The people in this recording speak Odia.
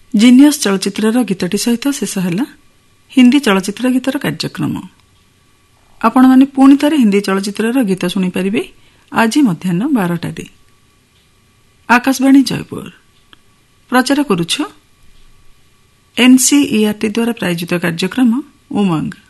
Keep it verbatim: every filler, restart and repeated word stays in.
ଜିନିୟସ୍ ଚଳଚ୍ଚିତ୍ରର ଗୀତଟି ସହିତ ଶେଷ ହେଲା ହିନ୍ଦୀ ଚଳଚ୍ଚିତ୍ର ଗୀତର କାର୍ଯ୍ୟକ୍ରମ। ଆପଣମାନେ ପୁଣି ଥରେ ହିନ୍ଦୀ ଚଳଚ୍ଚିତ୍ରର ଗୀତ ଶୁଣିପାରିବେ ଆଜି ମଧ୍ୟାହ୍ନ ବାରଟାରେ। ଆକାଶବାଣୀ ଜୟପୁର ପ୍ରଚାର କରୁଛୁ ଏନ୍ସିଇଆରଟି ଦ୍ୱାରା ପ୍ରାୟୋଜିତ କାର୍ଯ୍ୟକ୍ରମ ଉମଙ୍ଗ।